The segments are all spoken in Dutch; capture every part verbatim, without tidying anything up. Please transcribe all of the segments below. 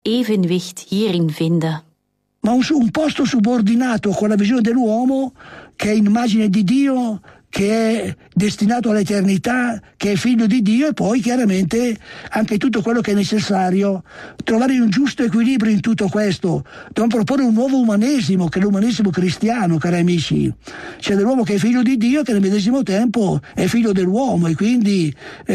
evenwicht hierin vinden. Ma un, un posto subordinato con la visione dell'uomo che è immagine di Dio, che è destinato all'eternità, che è figlio di Dio, e poi chiaramente anche tutto quello che è necessario. Trovare un giusto equilibrio in tutto questo. Dobbiamo proporre un nuovo umanesimo, che è l'umanesimo cristiano, cari amici. C'è dell'uomo che è figlio di Dio, che nel medesimo tempo è figlio dell'uomo, e quindi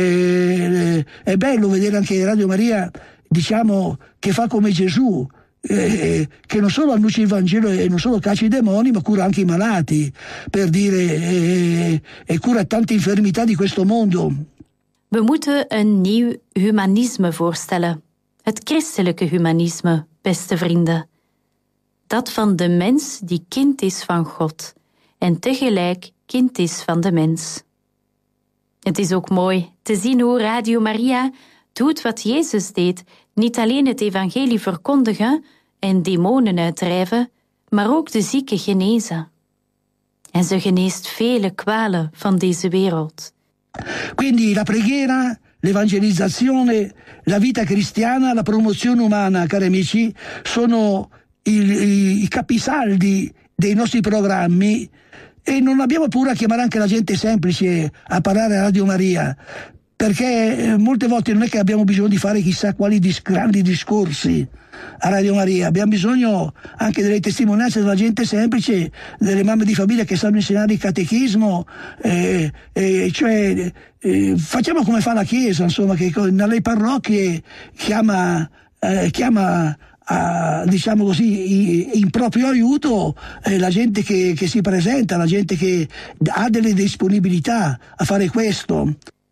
eh, è bello vedere anche Radio Maria, diciamo, che fa come Gesù, Eh, che non solo annuncia il Vangelo e non solo caccia i demoni, ma cura anche i malati, per dire, eh, e cura tante infermità di questo mondo. We moeten een nieuw humanisme voorstellen. Het christelijke humanisme, beste vrienden. Dat van de mens die kind is van God en tegelijk kind is van de mens. Het is ook mooi te zien hoe Radio Maria doet wat Jezus deed, niet alleen het evangelie verkondigen en demonen uitdrijven, maar ook de zieken genezen. En ze geneest vele kwalen van deze wereld. Quindi la preghiera, l'evangelizzazione, la vita cristiana, la promozione umana, cari amici, sono i, i, i capisaldi dei nostri programmi, e non abbiamo paura a chiamare anche la gente semplice a parlare a Radio Maria, perché molte volte non è che abbiamo bisogno di fare chissà quali dis- grandi discorsi a Radio Maria, abbiamo bisogno anche delle testimonianze della gente semplice, delle mamme di famiglia che sanno insegnare il catechismo, eh, eh, cioè eh, facciamo come fa la Chiesa, insomma, che nelle parrocchie chiama, eh, chiama a, diciamo così, in proprio aiuto eh, la gente che, che si presenta, la gente che ha delle disponibilità a fare questo.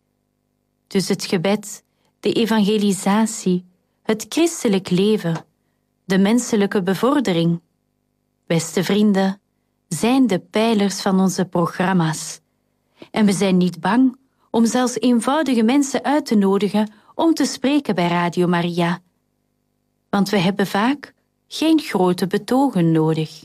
Dus het gebed, de evangelisatie, het christelijk leven, de menselijke bevordering, beste vrienden, zijn de pijlers van onze programma's. En we zijn niet bang om zelfs eenvoudige mensen uit te nodigen om te spreken bij Radio Maria. Want we hebben vaak geen grote betogen nodig.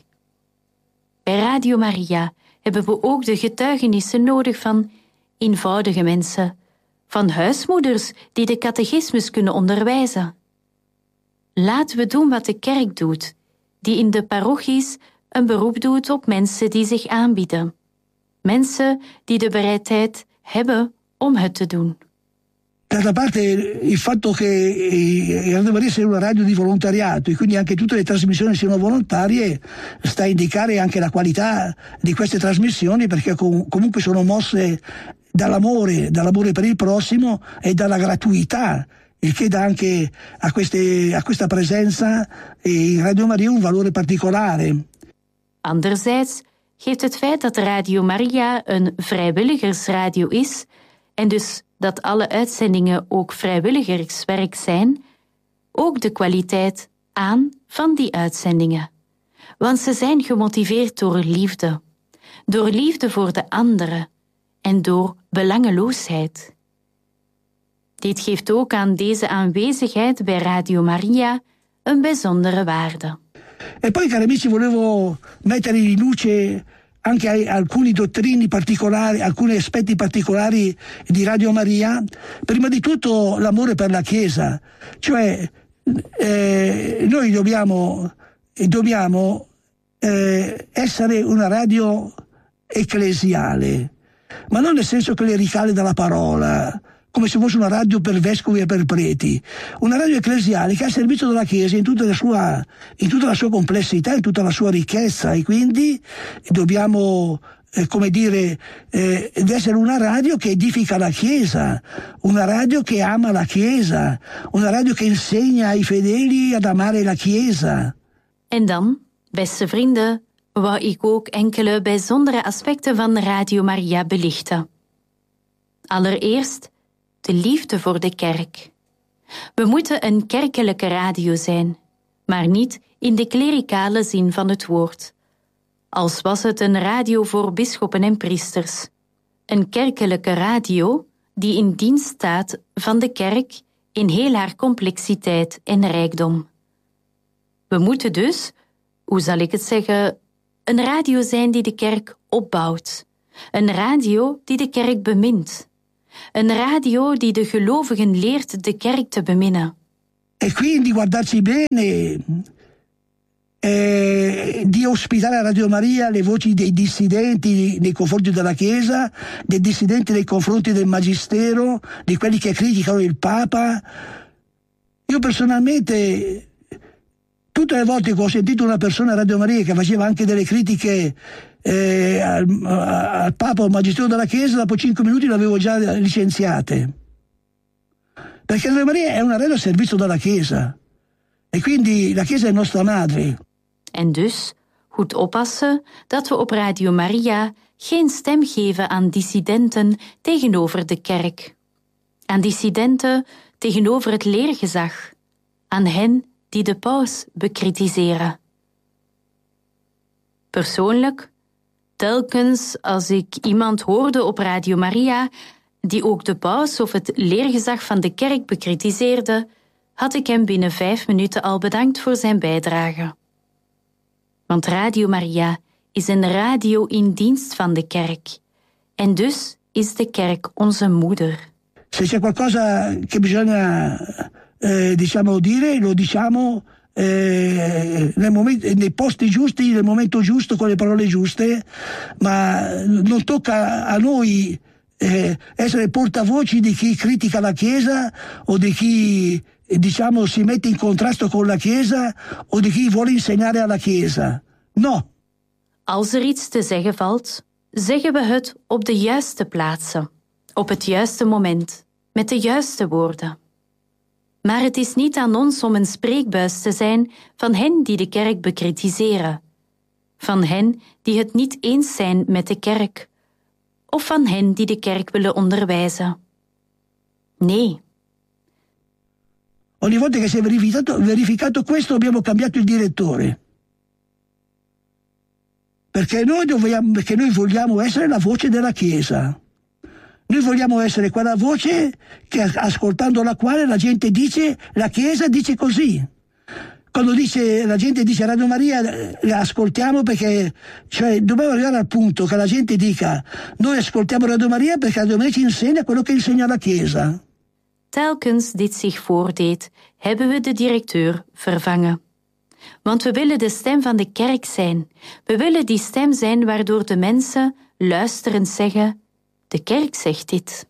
Bij Radio Maria hebben we ook de getuigenissen nodig van eenvoudige mensen, van huismoeders die de catechismus kunnen onderwijzen. Laten we doen wat de kerk doet, die in de parochies een beroep doet op mensen die zich aanbieden. Mensen die de bereidheid hebben om het te doen. D'altra parte il fatto che Radio Maria sia una radio di volontariato e quindi anche tutte le trasmissioni siano volontarie sta a indicare anche la qualità di queste trasmissioni, perché comunque sono mosse dall'amore, dall'amore per il prossimo e dalla gratuità, il che dà anche a, queste, a questa presenza in Radio Maria un valore particolare. Anderzijds geeft het feit dat Radio Maria een vrijwilligersradio is en dus dat alle uitzendingen ook vrijwilligerswerk zijn, ook de kwaliteit aan van die uitzendingen. Want ze zijn gemotiveerd door liefde, door liefde voor de anderen en door belangeloosheid. Dit geeft ook aan deze aanwezigheid bij Radio Maria een bijzondere waarde. E poi, cari amici, volevo mettere in luce anche alcuni dottrini particolari, alcuni aspetti particolari di Radio Maria. Prima di tutto l'amore per la Chiesa, cioè eh, noi dobbiamo, dobbiamo eh, essere una radio ecclesiale, ma non nel senso clericale della parola, come se fosse una radio per vescovi e per preti, una radio ecclesiale che è al servizio della Chiesa in tutta la sua, in tutta la sua complessità, in tutta la sua ricchezza, e quindi dobbiamo, eh, come dire, eh, essere una radio che edifica la Chiesa, una radio che ama la Chiesa, una radio che insegna ai fedeli ad amare la Chiesa. En dan, beste vrienden, wou ik ook enkele bijzondere aspecten van Radio Maria belichten. Allereerst de liefde voor de kerk. We moeten een kerkelijke radio zijn, maar niet in de klerikale zin van het woord. Als was het een radio voor bisschoppen en priesters. Een kerkelijke radio die in dienst staat van de kerk in heel haar complexiteit en rijkdom. We moeten dus, hoe zal ik het zeggen, een radio zijn die de kerk opbouwt. Een radio die de kerk bemint. Een radio die de gelovigen leert de kerk te beminnen. e quindi guardarci bene, eh, di ospitare a Radio Maria le voci dei dissidenti nei confronti della Chiesa, dei dissidenti nei confronti del Magistero, di quelli che criticano il Papa. Io personalmente, tutte le volte che ho sentito una persona a Radio Maria che faceva anche delle critiche eh, al, al Papa o al Magistero della Chiesa, dopo cinque minuti le avevo già licenziate. Perché Radio Maria è una radio al servizio della Chiesa. E quindi la Chiesa è nostra madre. En dus goed oppassen dat we op Radio Maria geen stem geven aan dissidenten tegenover de kerk. Aan dissidenten tegenover het leergezag. Aan hen die de paus bekritiseren. Persoonlijk, telkens als ik iemand hoorde op Radio Maria die ook de paus of het leergezag van de kerk bekritiseerde, had ik hem binnen vijf minuten al bedankt voor zijn bijdrage. Want Radio Maria is een radio in dienst van de kerk. En dus is de kerk onze moeder. Se c'è qualcosa che bisogna eh, diciamo dire, lo diciamo eh, nel momento, nei posti giusti, nel momento giusto, con le parole giuste, ma non tocca a noi eh, essere portavoci di chi critica la Chiesa o di chi diciamo si mette in contrasto con la Chiesa o di chi vuole insegnare alla Chiesa. No. Als er iets te zeggen valt, zeggen we het op de juiste plaatsen, op het juiste moment, met de juiste woorden. Maar het is niet aan ons om een spreekbuis te zijn van hen die de kerk bekritiseren, van hen die het niet eens zijn met de kerk, of van hen die de kerk willen onderwijzen. Nee. Ogni volta che si è verificato, verificato questo abbiamo cambiato il direttore. Perché noi, dobbiamo, perché noi vogliamo essere la voce della Chiesa. Noi vogliamo essere quella voce che, ascoltando la quale la gente dice, la Chiesa dice così. Quando dice, la gente dice Radio Maria, la ascoltiamo perché, cioè, dobbiamo arrivare al punto che la gente dica, noi ascoltiamo Radio Maria perché Radio Maria ci insegna quello che insegna la Chiesa. Telkens dit zich voordeed, hebben we de directeur vervangen. Want we willen de stem van de kerk zijn. We willen die stem zijn waardoor de mensen luisterend zeggen, de kerk zegt dit.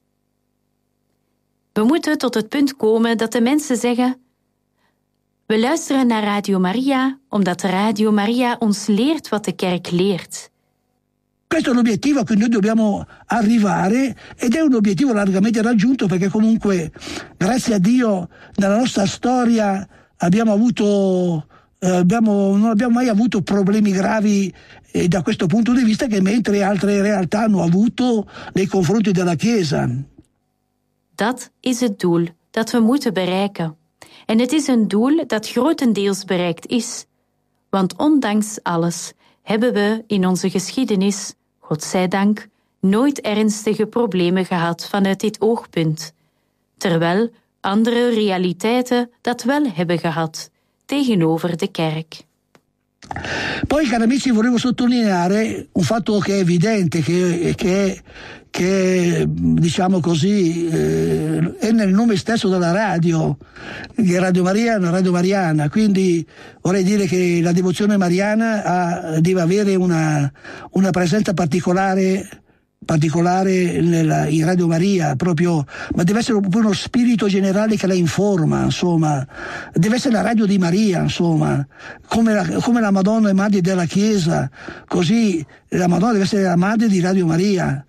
We moeten tot het punt komen dat de mensen zeggen, we luisteren naar Radio Maria omdat Radio Maria ons leert wat de kerk leert. Questo è l'obiettivo a cui noi dobbiamo arrivare ed è un obiettivo largamente raggiunto perché comunque, grazie a Dio, nella nostra storia abbiamo avuto, eh, abbiamo, non abbiamo mai avuto problemi gravi eh, da questo punto di vista che mentre altre realtà hanno avuto nei confronti della Chiesa. Dat is het doel dat we moeten bereiken. En het is een doel dat grotendeels bereikt is. Want ondanks alles hebben we in onze geschiedenis, godzijdank, nooit ernstige problemen gehad vanuit dit oogpunt. Terwijl andere realiteiten dat wel hebben gehad tegenover de kerk. Poi, cari amici, volevo sottolineare un fatto che è evidente, che, che, che diciamo così, eh, è nel nome stesso della radio, che Radio Maria è una radio mariana, quindi vorrei dire che la devozione mariana ha, deve avere una, una presenza particolare particolare nella, in Radio Maria, proprio, ma deve essere proprio uno spirito generale che la informa, insomma, deve essere la radio di Maria, insomma, come la, come la Madonna è madre della Chiesa, così la Madonna deve essere la madre di Radio Maria.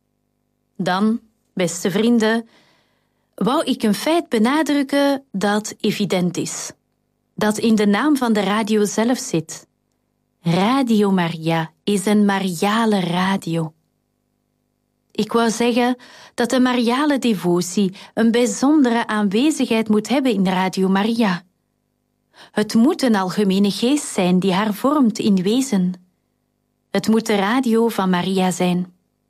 Dan, beste vrienden, wou ik een feit benadrukken dat evident is, dat in de naam van de radio zelf zit. Radio Maria is een mariale radio. Ik wou zeggen dat de mariale devotie een bijzondere aanwezigheid moet hebben in Radio Maria. Het moet een algemene geest zijn die haar vormt in wezen. Het moet de radio van Maria zijn.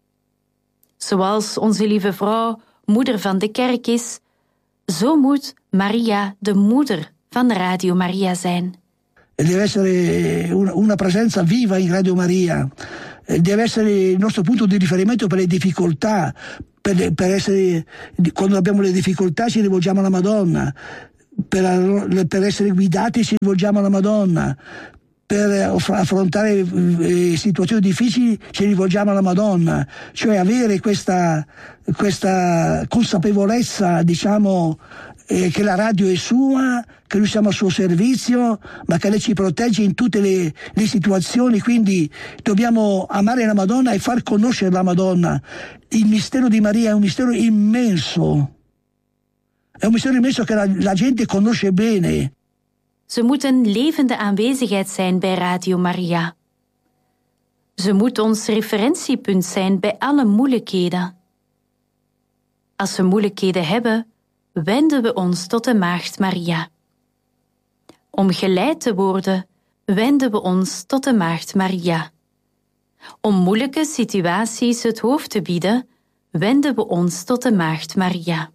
Zoals onze lieve vrouw moeder van de kerk is, zo moet Maria de moeder van Radio Maria zijn. Deve essere una presenza viva in Radio Maria. Deve essere il nostro punto di riferimento per le difficoltà, per, per essere, quando abbiamo le difficoltà ci rivolgiamo alla Madonna, per, per essere guidati ci rivolgiamo alla Madonna, per affrontare eh, situazioni difficili ci rivolgiamo alla Madonna, cioè avere questa, questa consapevolezza, diciamo, eh, che la radio è sua, che noi siamo al suo servizio, ma che lei ci protegge in tutte le, le situazioni, quindi dobbiamo amare la Madonna e far conoscere la Madonna. Il mistero di Maria è un mistero immenso, è un mistero immenso che la, la gente conosce bene. Ze moet een levende aanwezigheid zijn bij Radio Maria. Ze moet ons referentiepunt zijn bij alle moeilijkheden. Als we moeilijkheden hebben, wenden we ons tot de Maagd Maria. Om geleid te worden, wenden we ons tot de Maagd Maria. Om moeilijke situaties het hoofd te bieden, wenden we ons tot de Maagd Maria.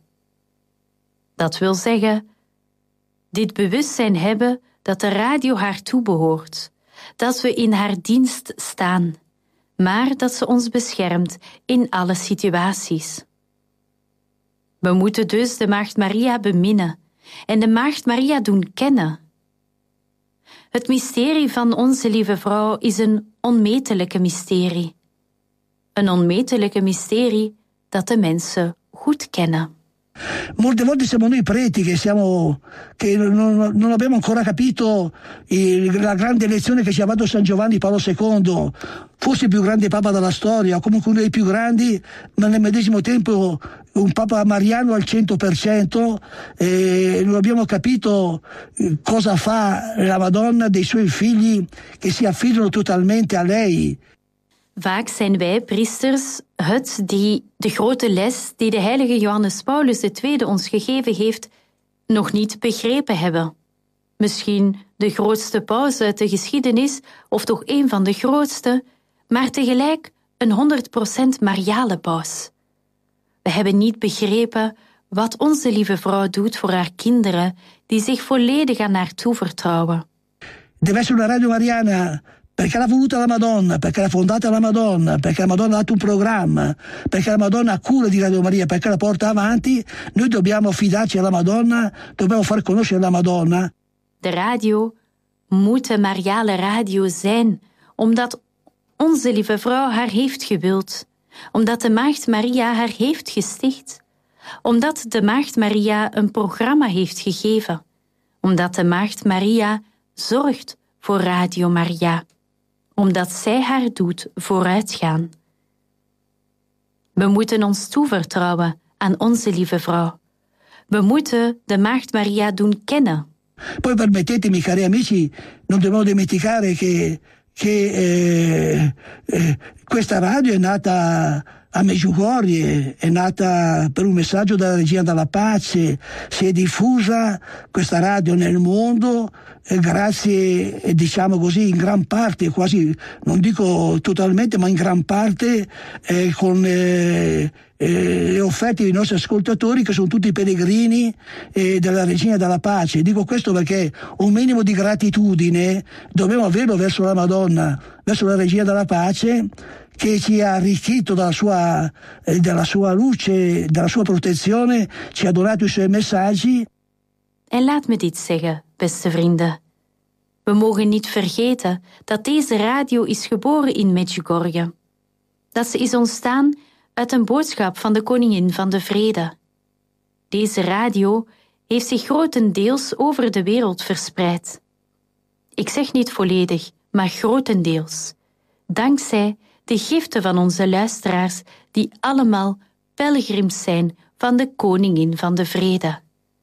Dat wil zeggen, dit bewustzijn hebben dat de radio haar toebehoort, dat we in haar dienst staan, maar dat ze ons beschermt in alle situaties. We moeten dus de Maagd Maria beminnen en de Maagd Maria doen kennen. Het mysterie van onze lieve vrouw is een onmetelijke mysterie. Een onmetelijke mysterie dat de mensen goed kennen. Molte volte siamo noi preti che, siamo, che non, non abbiamo ancora capito il, la grande lezione che ci ha dato San Giovanni Paolo secondo, forse il più grande Papa della storia, o comunque uno dei più grandi, ma nel medesimo tempo un Papa mariano al cento per cento, e non abbiamo capito cosa fa la Madonna dei suoi figli che si affidano totalmente a lei. Vaak zijn wij, priesters, het die de grote les die de heilige Johannes Paulus de Tweede ons gegeven heeft, nog niet begrepen hebben. Misschien de grootste paus uit de geschiedenis, of toch een van de grootste, maar tegelijk een honderd procent mariale paus. We hebben niet begrepen wat onze lieve vrouw doet voor haar kinderen, die zich volledig aan haar toevertrouwen. Deve essere una radio mariana. Perché l'ha voluta la Madonna, perché l'ha fondata la Madonna, perché la Madonna ha dato un programma, perché la Madonna ha cura di Radio Maria, perché la porta avanti, noi dobbiamo affidarci alla Madonna, dobbiamo far conoscere la Madonna. De radio moet de mariale radio zijn, omdat onze lieve vrouw haar heeft gewild, omdat de Maagd Maria haar heeft gesticht, omdat de Maagd Maria een programma heeft gegeven, omdat de Maagd Maria zorgt voor Radio Maria, omdat zij haar doet vooruitgaan. We moeten ons toevertrouwen aan onze lieve vrouw. We moeten de Maagd Maria doen kennen. Poi permettetemi, cari amici, non dobbiamo dimenticare che, che eh, eh, questa radio è nata a Medjugorje, è nata per un messaggio della Regina della Pace, si è diffusa questa radio nel mondo eh, grazie, eh, diciamo così, in gran parte, quasi, non dico totalmente, ma in gran parte eh, con eh, eh, le offerte dei nostri ascoltatori che sono tutti pellegrini eh, della Regina della Pace. Dico questo perché un minimo di gratitudine dobbiamo averlo verso la Madonna, verso la Regina della Pace, che ci ha arricchito dalla sua, eh, della sua luce, dalla sua protezione, ci ha donato i suoi messaggi. En laat me dit zeggen, beste vrienden. We mogen niet vergeten dat deze radio is geboren in Medjugorje. Dat ze is ontstaan uit een boodschap van de Koningin van de Vrede. Deze radio heeft zich grotendeels over de wereld verspreid. Ik zeg niet volledig, maar grotendeels. Dankzij de giften van onze luisteraars, die allemaal pelgrims zijn van de Koningin van de Vrede.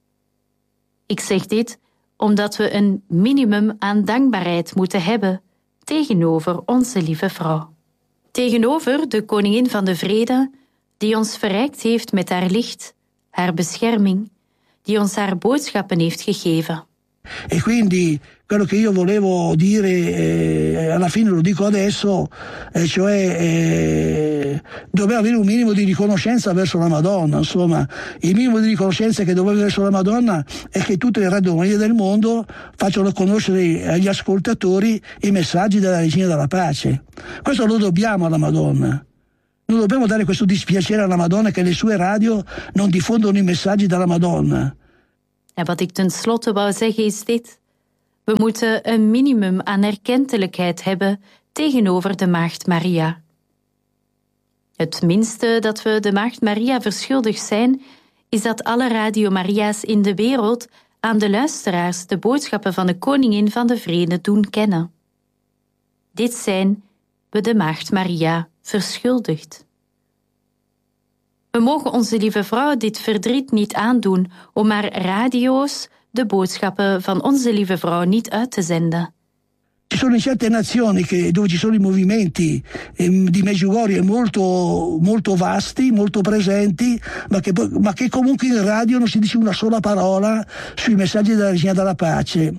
Ik zeg dit omdat we een minimum aan dankbaarheid moeten hebben tegenover onze lieve vrouw. Tegenover de Koningin van de Vrede, die ons verrijkt heeft met haar licht, haar bescherming, die ons haar boodschappen heeft gegeven. E quindi quello che io volevo dire, eh, alla fine lo dico adesso, eh, cioè eh, dobbiamo avere un minimo di riconoscenza verso la Madonna. Insomma, il minimo di riconoscenza che dobbiamo avere verso la Madonna è che tutte le radiofonie del mondo facciano conoscere agli ascoltatori i messaggi della Regina della Pace. Questo lo dobbiamo alla Madonna. Non dobbiamo dare questo dispiacere alla Madonna che le sue radio non diffondono i messaggi della Madonna. En wat ik tenslotte wou zeggen is dit. We moeten een minimum aan erkentelijkheid hebben tegenover de Maagd Maria. Het minste dat we de Maagd Maria verschuldigd zijn, is dat alle Radio Maria's in de wereld aan de luisteraars de boodschappen van de Koningin van de Vrede doen kennen. Dit zijn we de Maagd Maria verschuldigd. We mogen onze lieve vrouw dit verdriet niet aandoen om haar radio's de boodschappen van onze lieve vrouw niet uit te zenden. Ci sono in certe nazioni che, dove ci sono i movimenti eh, di Medjugorje molto, molto vasti, molto presenti, ma che, ma che comunque in radio non si dice una sola parola sui messaggi della Regina della Pace.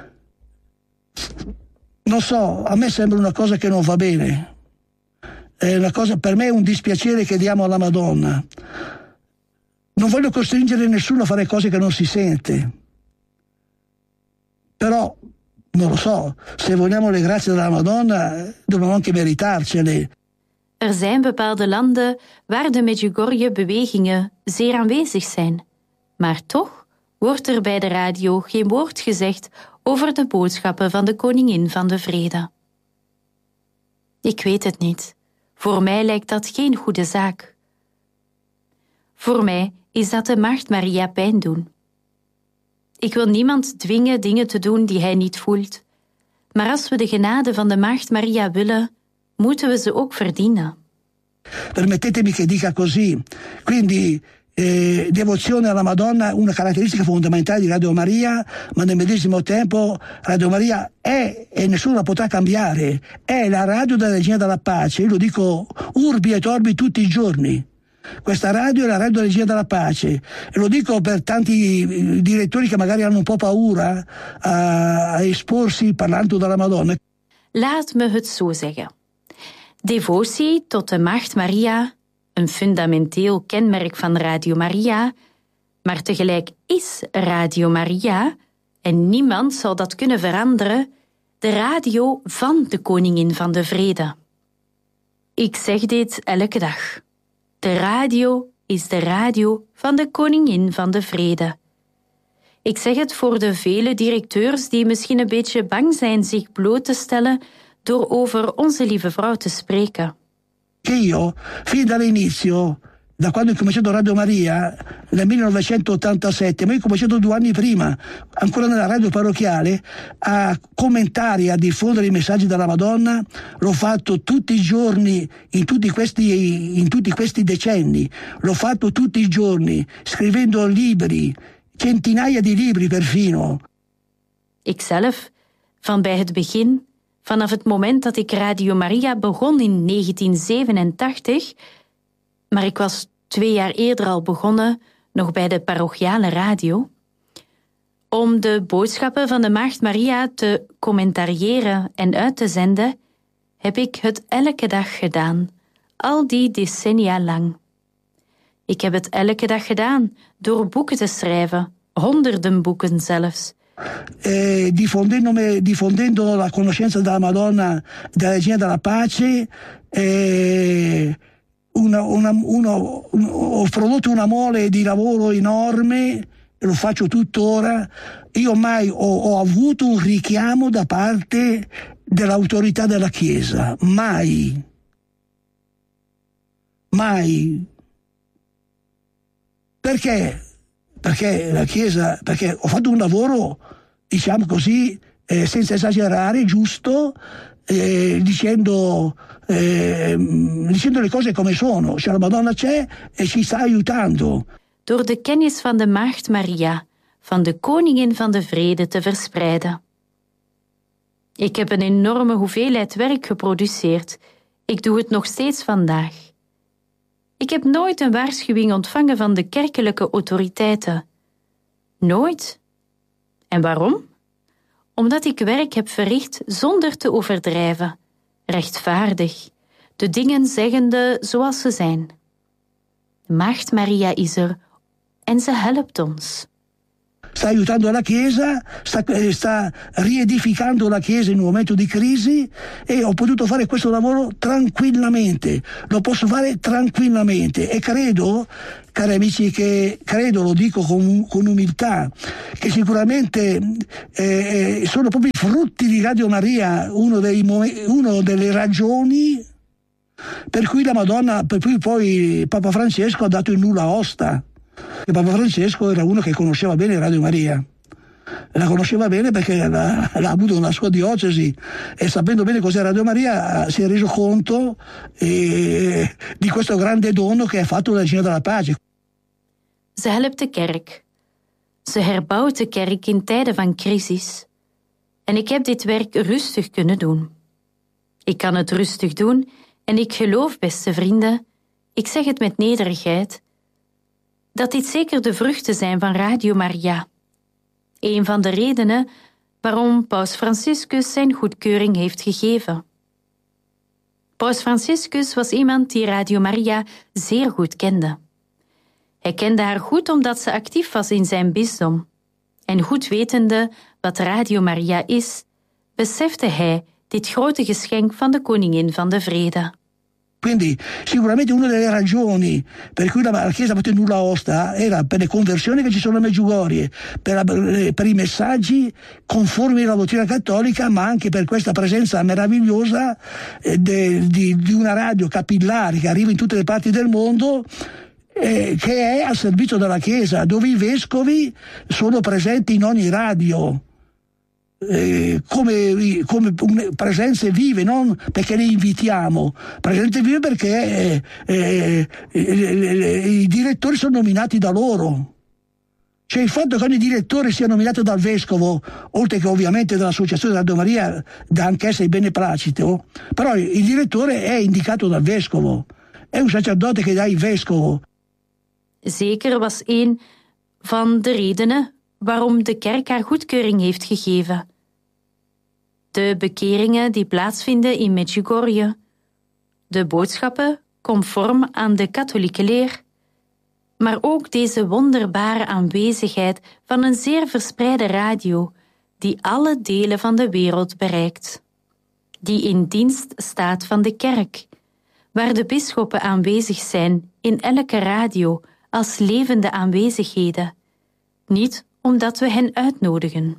Non so, a me sembra una cosa che non va bene. È una cosa, per me è un dispiacere che diamo alla Madonna. Non voglio costringere nessuno a fare cose che non si sente. Però non lo so, se vogliamo le grazie della Madonna, dobbiamo anche meritarcele. Er zijn bepaalde landen waar de Medjugorje-bewegingen zeer aanwezig zijn. Maar toch wordt er bij de radio geen woord gezegd over de boodschappen van de Koningin van de Vrede. Ik weet het niet. Voor mij lijkt dat geen goede zaak. Voor mij is dat de Maagd Maria pijn doen. Ik wil niemand dwingen dingen te doen die hij niet voelt. Maar als we de genade van de Maagd Maria willen, moeten we ze ook verdienen. Permettetemi che dica così. Quindi eh, devozione alla Madonna è una caratteristica fondamentale di Radio Maria, ma nel medesimo tempo Radio Maria è, e nessuno la potrà cambiare, è la radio della Regina della Pace. Io lo dico urbi et orbi tutti i giorni. Questa radio è la radio della Regina della Pace, e lo dico per tanti direttori che magari hanno un po' paura a, a esporsi parlando della Madonna. Laat me het zo zeggen. Devotie tot de Maagd Maria, een fundamenteel kenmerk van Radio Maria, maar tegelijk is Radio Maria, en niemand zal dat kunnen veranderen, de radio van de Koningin van de Vrede. Ik zeg dit elke dag. De radio is de radio van de Koningin van de Vrede. Ik zeg het voor de vele directeurs die misschien een beetje bang zijn zich bloot te stellen door over onze lieve vrouw te spreken. Io, fin dall'inizio, da quando ho cominciato Radio Maria, nel millenovecentottantasette, ma io ho cominciato due anni prima, ancora nella radio parrocchiale, a commentare, a diffondere i messaggi della Madonna. L'ho fatto tutti i giorni, in tutti questi, in tutti questi decenni. L'ho fatto tutti i giorni, scrivendo libri, centinaia di libri perfino. Ikzelf, van bij het begin, vanaf het moment dat ik Radio Maria begon in negentien zevenentachtig... maar ik was twee jaar eerder al begonnen, nog bij de parochiale radio, om de boodschappen van de Maagd Maria te commentariëren en uit te zenden, heb ik het elke dag gedaan, al die decennia lang. Ik heb het elke dag gedaan door boeken te schrijven, honderden boeken zelfs. Eh, diffondendo, diffondendo la conoscenza della Madonna, della Regina della Pace, eh, Una, una, uno, un, ho prodotto una mole di lavoro enorme, e lo faccio tuttora. Io mai ho, ho avuto un richiamo da parte dell'autorità della Chiesa, mai, mai. Perché? Perché la Chiesa, perché ho fatto un lavoro, diciamo così, eh, senza esagerare, giusto, eh, dicendo Eh, dicendo le cose come sono. Cioè la Madonna c'è e ci sta aiutando. Door de kennis van de Maagd Maria, van de Koningin van de Vrede te verspreiden. Ik heb een enorme hoeveelheid werk geproduceerd. Ik doe het nog steeds vandaag. Ik heb nooit een waarschuwing ontvangen van de kerkelijke autoriteiten. Nooit. En waarom? Omdat ik werk heb verricht zonder te overdrijven. Rechtvaardig, de dingen zeggende zoals ze zijn. De Maagd Maria is er en ze helpt ons. sta aiutando la Chiesa, sta, sta riedificando la Chiesa in un momento di crisi, e ho potuto fare questo lavoro tranquillamente, lo posso fare tranquillamente, e credo, cari amici, che credo, lo dico con, con umiltà, che sicuramente eh, sono proprio i frutti di Radio Maria uno, dei, uno delle ragioni per cui la Madonna, per cui poi Papa Francesco ha dato il nulla osta. E Papa Francesco era uno che conosceva bene Radio Maria, la conosceva bene perché l'ha, l'ha avuto nella sua diocesi, e sapendo bene cos'è Radio Maria si è reso conto eh, di questo grande dono che ha fatto la Regina della Pace. Ze helpt de kerk. Ze herbouwt de kerk in tijden van crisis. En ik heb dit werk rustig kunnen doen. Ik kan het rustig doen en ik geloof, beste vrienden, ik zeg het met nederigheid, dat dit zeker de vruchten zijn van Radio Maria. Een van de redenen waarom Paus Franciscus zijn goedkeuring heeft gegeven. Paus Franciscus was iemand die Radio Maria zeer goed kende. Hij kende haar goed omdat ze actief was in zijn bisdom. En goed wetende wat Radio Maria is, besefte hij dit grote geschenk van de Koningin van de Vrede. Quindi sicuramente una delle ragioni per cui la Chiesa ha fatto il nulla osta era per le conversioni che ci sono a Medjugorje, per, la, per i messaggi conformi alla dottrina cattolica, ma anche per questa presenza meravigliosa eh, de, di, di una radio capillare che arriva in tutte le parti del mondo, eh, che è al servizio della Chiesa, dove i vescovi sono presenti in ogni radio. Eh, come, come presenze vive, non perché le invitiamo, presenze vive perché eh, eh, i direttori sono nominati da loro. Cioè il fatto che ogni direttore sia nominato dal vescovo, oltre che ovviamente dall'Associazione Radio Maria, dà anch'essa il beneplacito, però il direttore è indicato dal vescovo, è un sacerdote che dà il vescovo. Zeker was een van de redenen waarom de kerk haar goedkeuring heeft gegeven. De bekeringen die plaatsvinden in Medjugorje, de boodschappen conform aan de katholieke leer, maar ook deze wonderbare aanwezigheid van een zeer verspreide radio die alle delen van de wereld bereikt, die in dienst staat van de kerk, waar de bisschoppen aanwezig zijn in elke radio als levende aanwezigheden, niet omdat we hen uitnodigen.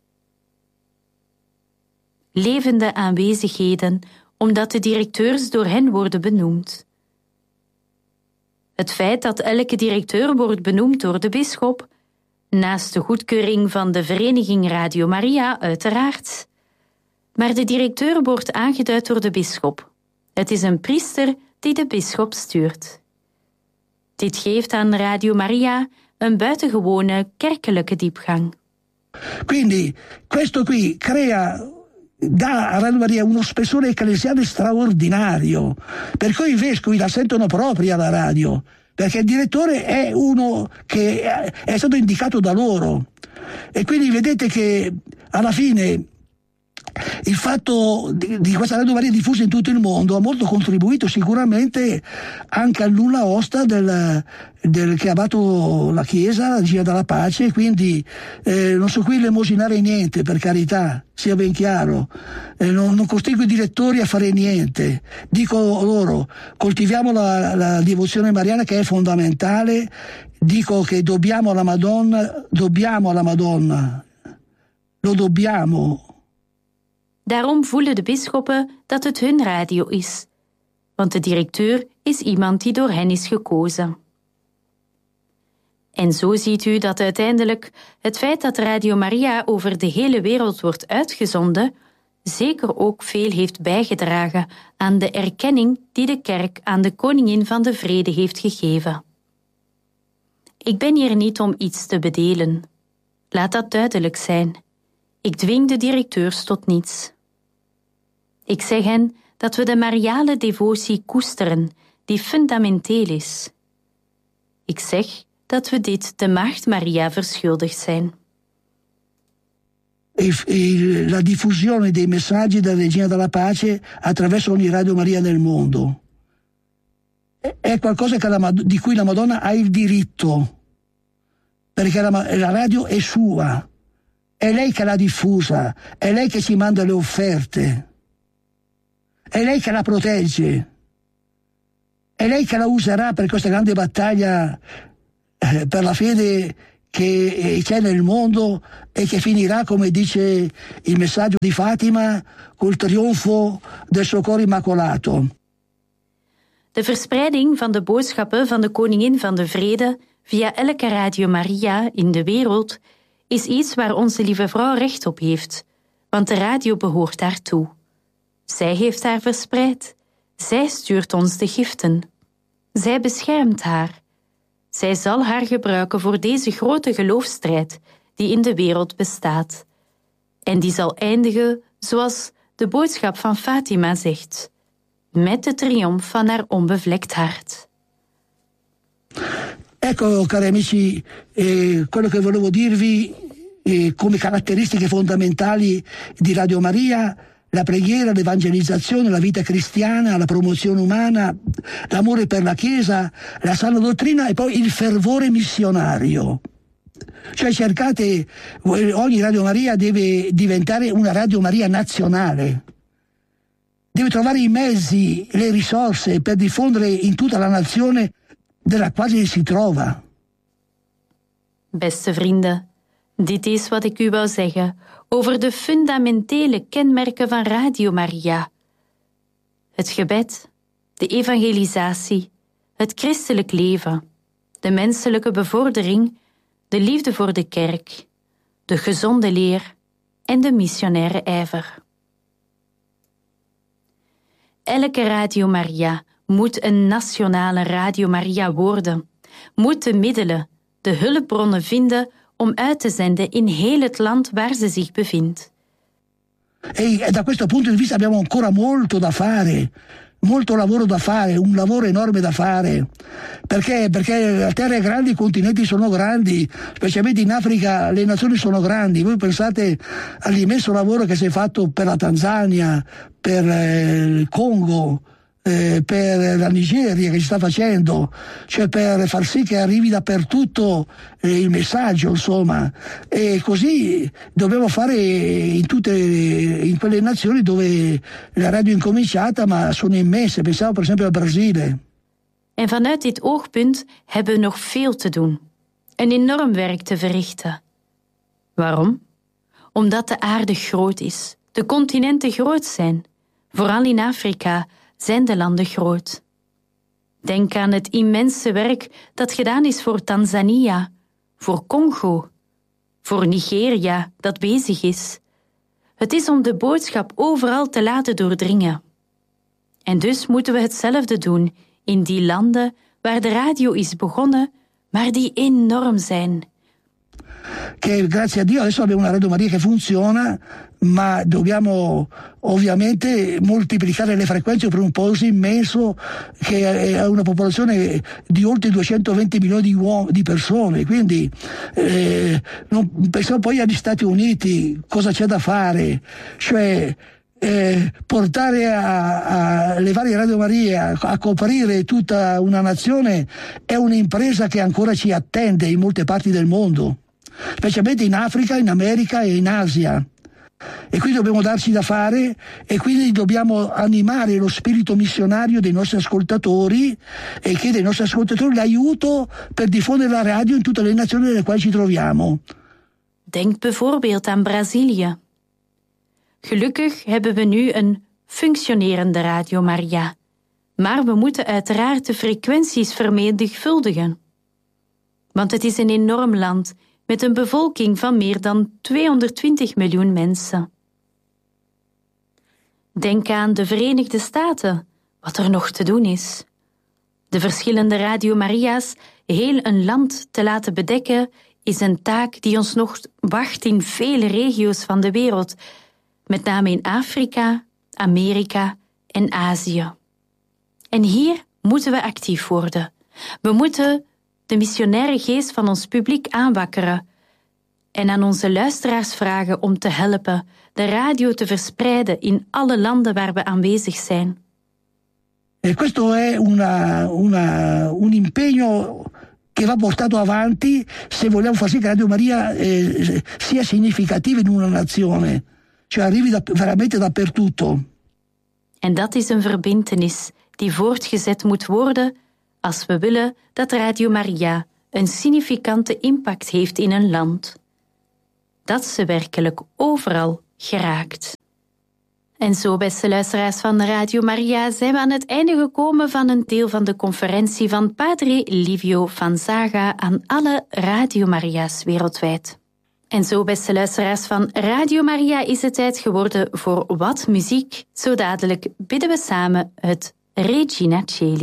Levende aanwezigheden, omdat de directeurs door hen worden benoemd. Het feit dat elke directeur wordt benoemd door de bisschop, naast de goedkeuring van de vereniging Radio Maria uiteraard, maar de directeur wordt aangeduid door de bisschop. Het is een priester die de bisschop stuurt. Dit geeft aan Radio Maria een buitengewone kerkelijke diepgang. Quindi questo qui crea, dà a Radio Maria uno spessore ecclesiale straordinario, per cui i vescovi la sentono propria la radio, perché il direttore è uno che è stato indicato da loro, e quindi vedete che alla fine il fatto di, di questa Radio Maria diffusa in tutto il mondo ha molto contribuito sicuramente anche al nulla osta del, del che ha dato la Chiesa, la Regina della Pace, quindi eh, non so qui elemosinare niente, per carità, sia ben chiaro, eh, non, non costringo i direttori a fare niente, dico loro coltiviamo la, la devozione mariana che è fondamentale, dico che dobbiamo alla Madonna, dobbiamo alla Madonna, lo dobbiamo. Daarom voelen de bisschoppen dat het hun radio is, want de directeur is iemand die door hen is gekozen. En zo ziet u dat uiteindelijk het feit dat Radio Maria over de hele wereld wordt uitgezonden, zeker ook veel heeft bijgedragen aan de erkenning die de kerk aan de Koningin van de Vrede heeft gegeven. Ik ben hier niet om iets te bedelen. Laat dat duidelijk zijn. Ik dwing de directeurs tot niets. Ik zeg hen dat we de mariale devotie koesteren, die fundamenteel is. Ik zeg dat we dit de Maagd Maria verschuldigd zijn. E, e, la diffusione dei messaggi della Regina della Pace attraverso ogni Radio Maria nel mondo è qualcosa che la, di cui la Madonna ha il diritto. perché la, la radio è sua, è lei che l'ha diffusa, è lei che ci manda le offerte, è lei che la protegge, è lei che la userà per questa grande battaglia eh, per la fede che c'è nel mondo e che finirà, come dice il messaggio di Fatima, col trionfo del suo cuore immacolato. De verspreiding van de boodschappen van de Koningin van de Vrede via elke Radio Maria in de wereld is iets waar onze lieve vrouw recht op heeft, want de radio behoort haar toe. Zij heeft haar verspreid. Zij stuurt ons de giften. Zij beschermt haar. Zij zal haar gebruiken voor deze grote geloofsstrijd die in de wereld bestaat. En die zal eindigen zoals de boodschap van Fatima zegt, met de triomf van haar onbevlekt hart. Ecco, cari amici, eh, quello che volevo dirvi eh, come caratteristiche fondamentali di Radio Maria: la preghiera, l'evangelizzazione, la vita cristiana, la promozione umana, l'amore per la Chiesa, la sana dottrina e poi il fervore missionario. Cioè cercate, ogni Radio Maria deve diventare una Radio Maria nazionale. Deve trovare i mezzi, le risorse per diffondere in tutta la nazione della quale si trova. Beste vrienden, dit is wat ik u wou zeggen over de fundamentele kenmerken van Radio Maria. Het gebed, de evangelisatie, het christelijk leven, de menselijke bevordering, de liefde voor de kerk, de gezonde leer en de missionaire ijver. Elke Radio Maria moet een nationale Radio Maria worden, moet de middelen, de hulpbronnen vinden om uit te zenden in heel het land waar ze zich bevindt. E da questo punto di vista abbiamo ancora molto da fare, molto lavoro da fare, un lavoro enorme da fare. Perché? Perché la terra è grande, i continenti sono grandi, specialmente in Africa le nazioni sono grandi. Voi pensate all'immenso lavoro che si è fatto per la Tanzania, per eh, il Congo, eh, per la Nigeria che si sta facendo, cioè per far sì che arrivi dappertutto eh, il messaggio, insomma. E così dobbiamo fare in tutte in quelle nazioni dove la radio è incominciata, ma sono immense. Pensavo per esempio al Brasile. En vanuit dit oogpunt hebben we nog veel te doen. Een enorm werk te verrichten. Waarom? Omdat de aarde groot is, de continenten groot zijn. Vooral in Afrika zijn de landen groot. Denk aan het immense werk dat gedaan is voor Tanzania, voor Congo, voor Nigeria dat bezig is. Het is om de boodschap overal te laten doordringen. En dus moeten we hetzelfde doen in die landen waar de radio is begonnen, maar die enorm zijn. Che grazie a Dio adesso abbiamo una Radio Maria che funziona, ma dobbiamo ovviamente moltiplicare le frequenze per un paese immenso che ha una popolazione di oltre duecentoventi milioni di, uom- di persone, quindi eh, non, pensiamo poi agli Stati Uniti, cosa c'è da fare, cioè eh, portare a, a le varie Radio Maria a, a coprire tutta una nazione è un'impresa che ancora ci attende in molte parti del mondo, specialmente in Africa, in America e in Asia. E quindi dobbiamo darci da fare e quindi dobbiamo animare lo spirito missionario dei nostri ascoltatori e chiedere ai nostri ascoltatori l'aiuto per diffondere la radio in tutte le nazioni nelle quali ci troviamo. Denk bijvoorbeeld aan Brazilië. Gelukkig hebben we nu een functionerende Radio Maria. Maar we moeten uiteraard de frequenties vermenigvuldigen. Want het is een enorm land met een bevolking van meer dan tweehonderdtwintig miljoen mensen. Denk aan de Verenigde Staten, wat er nog te doen is. De verschillende Radio Maria's heel een land te laten bedekken is een taak die ons nog wacht in vele regio's van de wereld, met name in Afrika, Amerika en Azië. En hier moeten we actief worden. We moeten de missionaire geest van ons publiek aanwakkeren en aan onze luisteraars vragen om te helpen de radio te verspreiden in alle landen waar we aanwezig zijn. E questo è una, una, un impegno che va portato avanti se vogliamo far sì che Radio Maria eh, sia significativa in una nazione, cioè arrivi da, veramente dappertutto. En dat is een verbintenis die voortgezet moet worden als we willen dat Radio Maria een significante impact heeft in een land. Dat ze werkelijk overal geraakt. En zo, beste luisteraars van Radio Maria, zijn we aan het einde gekomen van een deel van de conferentie van Padre Livio Fanzaga aan alle Radio Maria's wereldwijd. En zo, beste luisteraars van Radio Maria, is het tijd geworden voor wat muziek. Zo dadelijk bidden we samen het Regina Coeli.